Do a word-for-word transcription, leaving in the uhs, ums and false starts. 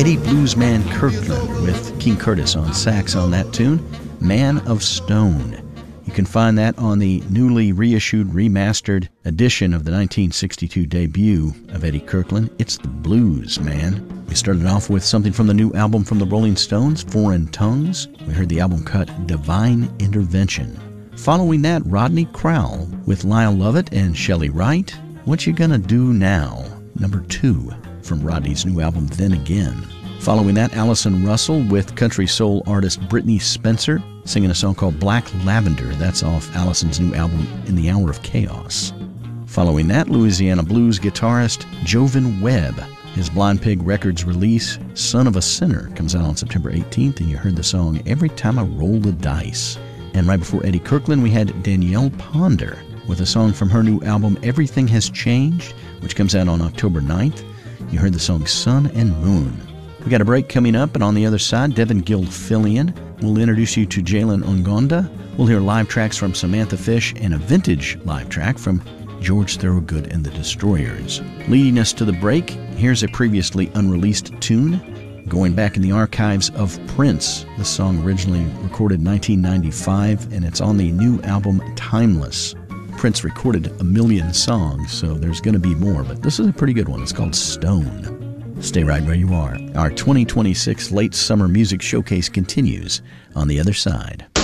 Eddie Bluesman Kirkland with King Curtis on sax on that tune, Man of Stone. You can find that on the newly reissued, remastered edition of the nineteen sixty-two debut of Eddie Kirkland. It's the Blues Man. We started off with something from the new album from the Rolling Stones, Foreign Tongues. We heard the album cut Divine Intervention. Following that, Rodney Crowell with Lyle Lovett and Shelley Wright. What You Gonna Do Now? Number two from Rodney's new album, Then Again. Following that, Allison Russell with country soul artist Brittany Spencer singing a song called Black Lavender. That's off Allison's new album, In the Hour of Chaos. Following that, Louisiana blues guitarist Jovan Webb. His Blind Pig Records release, Son of a Sinner, comes out on September eighteenth, and you heard the song Every Time I Roll the Dice. And right before Eddie Kirkland, we had Danielle Ponder with a song from her new album, Everything Has Changed, which comes out on October ninth. You heard the song Sun and Moon. We got a break coming up, and on the other side, Devin Gilfillian will introduce you to Jalen Ongonda. We'll hear live tracks from Samantha Fish and a vintage live track from George Thorogood and the Destroyers. Leading us to the break, here's a previously unreleased tune. Going back in the archives of Prince, the song originally recorded in nineteen ninety-five, and it's on the new album Timeless. Prince recorded a million songs, so there's going to be more, but this is a pretty good one. It's called Stone. Stay right where you are. Our twenty twenty-six Late Summer Music Showcase continues on the other side.